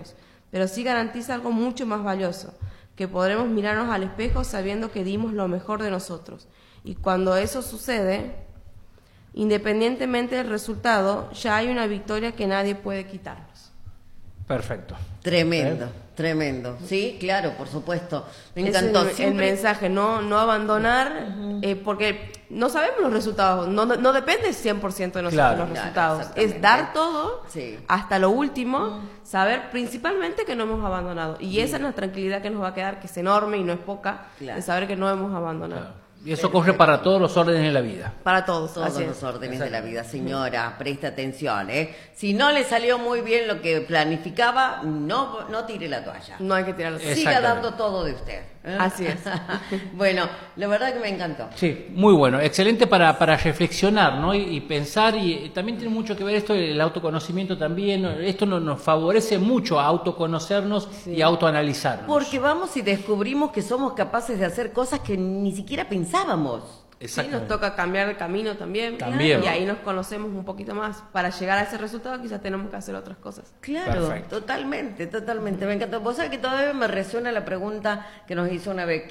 tenemos, pero sí garantiza algo mucho más valioso, que podremos mirarnos al espejo sabiendo que dimos lo mejor de nosotros. Y cuando eso sucede, independientemente del resultado, ya hay una victoria que nadie puede quitarnos. Perfecto. Tremendo, tremendo. Sí, claro, por supuesto. Me encantó. El mensaje, no abandonar, porque no sabemos los resultados, no depende 100% de nosotros los resultados. Es dar todo hasta lo último, saber principalmente que no hemos abandonado. Y esa es la tranquilidad que nos va a quedar, que es enorme y no es poca, de saber que no hemos abandonado. Claro. Y eso corre para todos los órdenes de la vida. Para todos los órdenes de la vida, señora, preste atención, ¿eh? Si no le salió muy bien lo que planificaba, no tire la toalla. No hay que tirar la toalla. Siga dando todo de usted. Así es. Bueno, la verdad que me encantó. Sí, muy bueno, excelente para reflexionar, ¿no? Y pensar, y también tiene mucho que ver esto, el autoconocimiento también, esto nos favorece mucho a autoconocernos y a autoanalizarnos. Porque vamos y descubrimos que somos capaces de hacer cosas que ni siquiera pensábamos. Sí, nos toca cambiar de camino también. Y ahí nos conocemos un poquito más. Para llegar a ese resultado quizás tenemos que hacer otras cosas. Claro, totalmente. Me encantó. Vos sabés que todavía me resuena la pregunta que nos hizo una vez.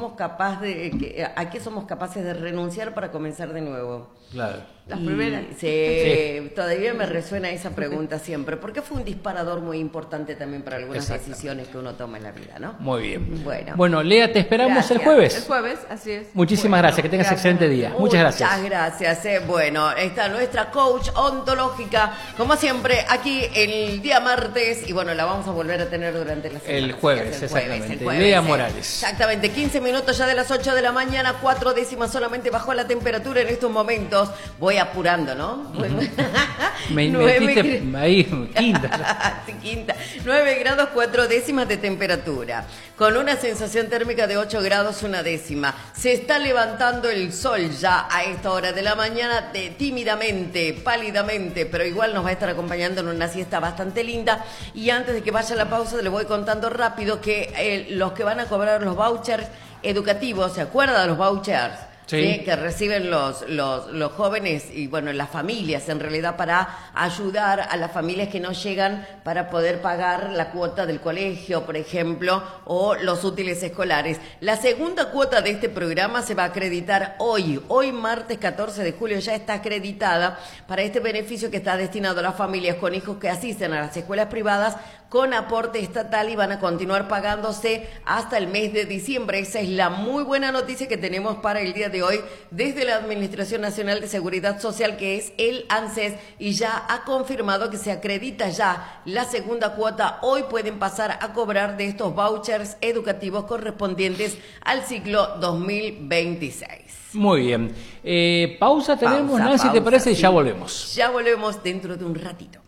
¿A qué somos capaces de renunciar para comenzar de nuevo? Claro. Las primeras. Sí, todavía me resuena esa pregunta siempre, porque fue un disparador muy importante también para algunas decisiones que uno toma en la vida, ¿no? Muy bien. Bueno, Lea, te esperamos el jueves. El jueves, así es. Muchísimas gracias, que tengas excelente día. Muchas gracias. Muchas gracias. Bueno, está nuestra coach ontológica, como siempre, aquí el día martes, y bueno, la vamos a volver a tener durante la semana. El jueves, exactamente. Lea Morales. Exactamente, 15 minutos ya de las 8 de la mañana, 4 décimas solamente bajó la temperatura en estos momentos. Voy apurando, ¿no? Me metiste ahí, quinta. Quinta. 9 grados 4 décimas de temperatura. Con una sensación térmica de 8 grados 1 décima. Se está levantando el sol ya a esta hora de la mañana, tímidamente, pálidamente, pero igual nos va a estar acompañando en una siesta bastante linda. Y antes de que vaya la pausa, les voy contando rápido que los que van a cobrar los vouchers educativos, ¿se acuerdan de los vouchers? Sí. Que reciben los jóvenes y bueno, las familias en realidad, para ayudar a las familias que no llegan para poder pagar la cuota del colegio, por ejemplo, o los útiles escolares. La segunda cuota de este programa se va a acreditar hoy martes 14 de julio, ya está acreditada para este beneficio que está destinado a las familias con hijos que asisten a las escuelas privadas con aporte estatal y van a continuar pagándose hasta el mes de diciembre. Esa es la muy buena noticia que tenemos para el día de hoy desde la Administración Nacional de Seguridad Social, que es el ANSES, y ya ha confirmado que se acredita ya la segunda cuota. Hoy pueden pasar a cobrar de estos vouchers educativos correspondientes al ciclo 2026. Muy bien. Pausa tenemos, Nancy, ¿te parece? Sí. Ya volvemos. Ya volvemos dentro de un ratito.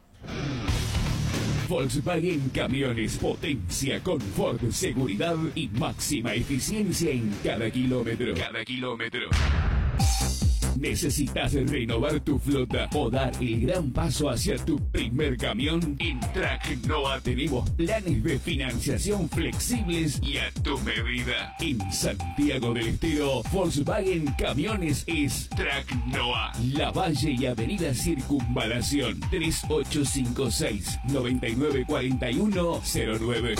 Volkswagen Camiones, potencia, confort, seguridad y máxima eficiencia en cada kilómetro. ¿Necesitas renovar tu flota o dar el gran paso hacia tu primer camión? En Tracnoa tenemos planes de financiación flexibles y a tu medida. En Santiago del Estero, Volkswagen Camiones es Tracnoa. Lavalle y Avenida Circunvalación, 3856-994109.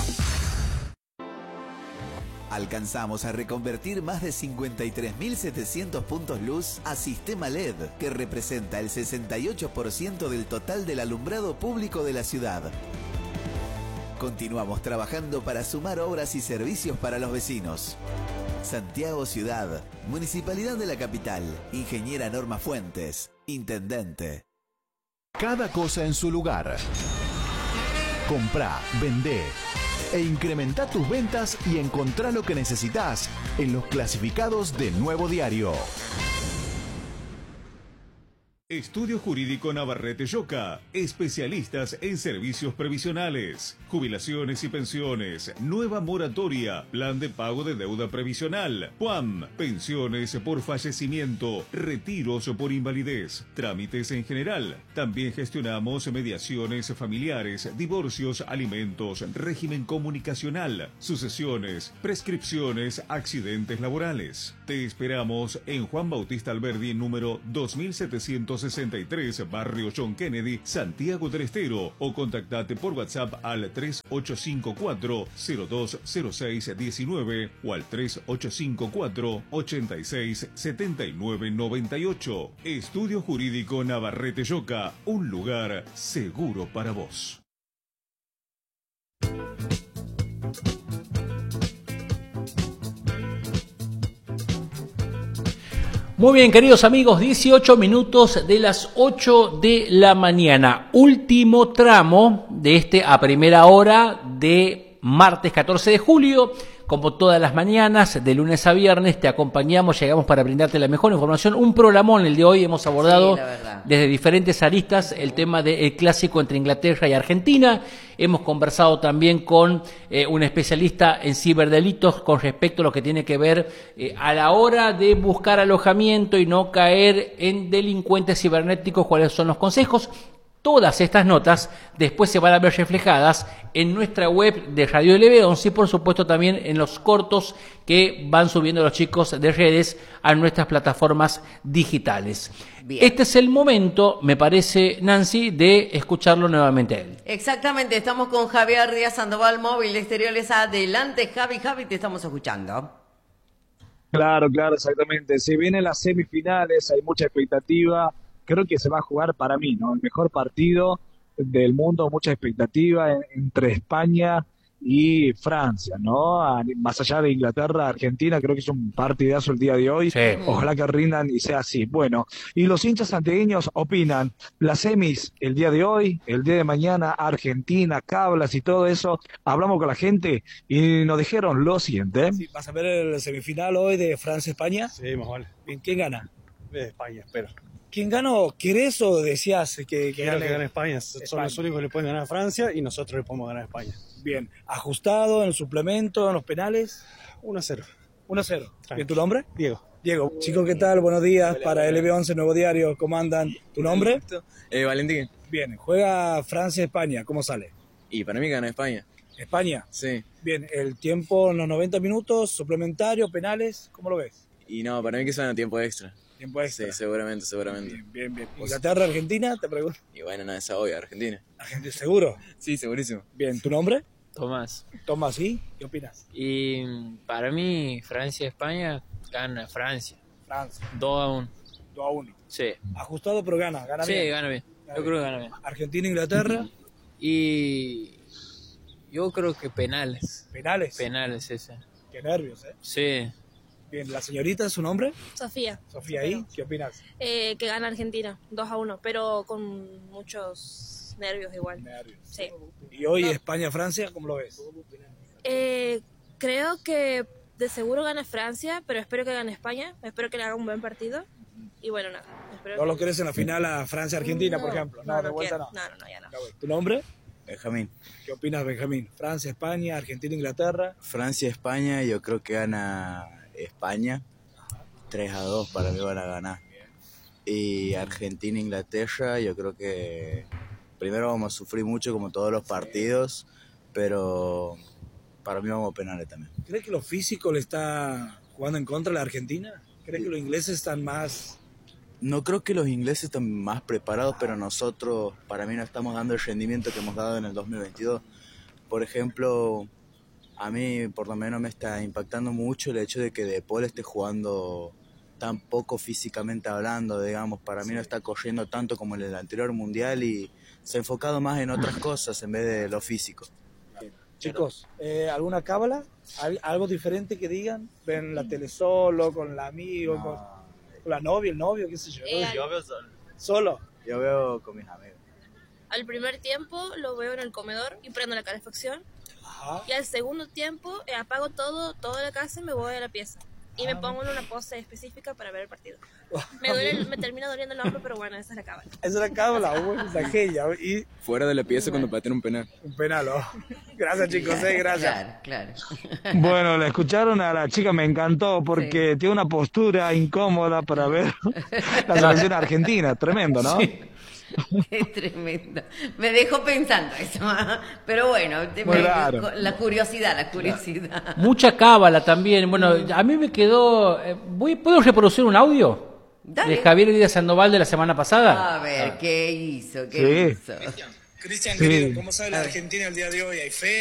Alcanzamos a reconvertir más de 53.700 puntos luz a sistema LED, que representa el 68% del total del alumbrado público de la ciudad. Continuamos trabajando para sumar obras y servicios para los vecinos. Santiago Ciudad, Municipalidad de la Capital, Ingeniera Norma Fuentes, Intendente. Cada cosa en su lugar. Comprá, vendé e incrementa tus ventas y encontrá lo que necesitas en los clasificados de Nuevo Diario. Estudio Jurídico Navarrete Yoca, especialistas en servicios previsionales, jubilaciones y pensiones, nueva moratoria, plan de pago de deuda previsional, PUAM, pensiones por fallecimiento, retiros por invalidez, trámites en general. También gestionamos mediaciones familiares, divorcios, alimentos, régimen comunicacional, sucesiones, prescripciones, accidentes laborales. Te esperamos en Juan Bautista Alberdi, número 2700 163, Barrio John Kennedy, Santiago del Estero, o contactate por WhatsApp al 3854-020619 o al 3854-867998. Estudio Jurídico Navarrete Lloca, un lugar seguro para vos. Muy bien, queridos amigos, 18 minutos de las 8 de la mañana. Último tramo de a primera hora de martes 14 de julio. Como todas las mañanas, de lunes a viernes, te acompañamos, llegamos para brindarte la mejor información. Un programón el de hoy, hemos abordado desde diferentes aristas el tema del clásico entre Inglaterra y Argentina. Hemos conversado también con un especialista en ciberdelitos con respecto a lo que tiene que ver a la hora de buscar alojamiento y no caer en delincuentes cibernéticos, cuáles son los consejos. Todas estas notas después se van a ver reflejadas en nuestra web de Radio LB11 y por supuesto también en los cortos que van subiendo los chicos de redes a nuestras plataformas digitales. Bien. Este es el momento, me parece, Nancy, de escucharlo nuevamente a él. Exactamente, estamos con Javier Díaz Sandoval, Móvil Exteriores. Adelante, Javi, te estamos escuchando. Claro, exactamente. Se vienen las semifinales, hay mucha expectativa. Creo que se va a jugar para mí, ¿no? El mejor partido del mundo, mucha expectativa entre España y Francia, ¿no? Más allá de Inglaterra, Argentina, creo que es un partidazo el día de hoy. Sí. Ojalá que rindan y sea así. Bueno, y los hinchas santiagueños opinan, las semis el día de hoy, el día de mañana, Argentina, Cablas y todo eso. Hablamos con la gente y nos dijeron lo siguiente. Sí, ¿vas a ver el semifinal hoy de Francia-España? Sí, más vale. ¿Quién gana? De España, espero. ¿Quién ganó? ¿Querés o decías que Quiero que gane España? Son los únicos que le pueden ganar a Francia y nosotros le podemos ganar a España. Bien. ¿Ajustado en el suplemento, en los penales? 1-0. 1-0. ¿Y tu nombre? Diego. Chicos, ¿qué tal? Buenos días. Hola, para LB11 Nuevo Diario. ¿Cómo andan? ¿Tu nombre? Valentín. Bien. Juega Francia-España. ¿Cómo sale? Y para mí gana España. ¿España? Sí. Bien. ¿El tiempo en los 90 minutos, suplementario, penales? ¿Cómo lo ves? Y no, para mí que suena tiempo extra. ¿Tiempo extra? Sí, seguramente. Bien. ¿Inglaterra, Argentina? Te pregunto. Y bueno, no, esa obvia, Argentina. ¿Argentina seguro? Sí, segurísimo. Bien, ¿tu nombre? Tomás. Tomás, ¿sí? ¿Qué opinas? Y para mí, Francia-España, gana Francia. 2-1. 2-1. Sí. Ajustado, pero gana bien. Sí, gana bien. Yo creo que gana bien. ¿Argentina-Inglaterra? Y yo creo que penales. ¿Penales? Penales, ese. Qué nervios, ¿eh? Sí. Bien, ¿la señorita, su nombre? Sofía. Sofía, ¿ahí? ¿Qué opinas? Que gana Argentina, 2-1, pero con muchos nervios igual. Sí. ¿Y hoy España-Francia, cómo lo ves? Creo que de seguro gana Francia, pero espero que gane España. Espero que le haga un buen partido. Y bueno, nada. ¿No lo querés en la final a Francia-Argentina, por ejemplo? No, de vuelta no. No, ya no. ¿Tu nombre? Benjamín. ¿Qué opinas, Benjamín? ¿Francia-España, Argentina-Inglaterra? Francia-España, yo creo que gana España. 3-2 para mí van a ganar. Y Argentina-Inglaterra, yo creo que primero vamos a sufrir mucho como todos los partidos, pero para mí vamos a penales también. ¿Crees que lo físico le está jugando en contra a la Argentina? ¿Crees que los ingleses están más...? No creo que los ingleses están más preparados, pero nosotros, para mí, no estamos dando el rendimiento que hemos dado en el 2022. Por ejemplo, a mí por lo menos me está impactando mucho el hecho de que De Paul esté jugando tan poco físicamente hablando, digamos. Para mí no está corriendo tanto como en el anterior mundial y se ha enfocado más en otras cosas en vez de lo físico. Chicos, ¿alguna cábala? ¿Algo diferente que digan? ¿Ven la tele solo, con el amigo, con la novia, el novio, qué sé yo? Yo veo solo. ¿Solo? Yo veo con mis amigos. Al primer tiempo lo veo en el comedor y prendo la calefacción. Ajá. Y al segundo tiempo apago toda la casa y me voy a la pieza. Y me pongo en una pose específica para ver el partido. Me termina doliendo el hombro, pero bueno, esa es la cábala. Esa es la cábala, esa gella. Y fuera de la pieza cuando patean un penal. Un penal, Gracias, chicos, gracias. Claro. Bueno, la escucharon a la chica, me encantó porque tiene una postura incómoda para ver la selección argentina. Tremendo, ¿no? Sí. Es tremendo. Me dejó pensando eso, pero bueno, la curiosidad. Mucha cábala también. Bueno, a mí me quedó... ¿puedo reproducir un audio? de Javier Díaz Sandoval de la semana pasada. A ver, ¿qué hizo? ¿Qué hizo? Cristian, querido, ¿cómo sabe la Argentina el día de hoy? ¿Hay fe?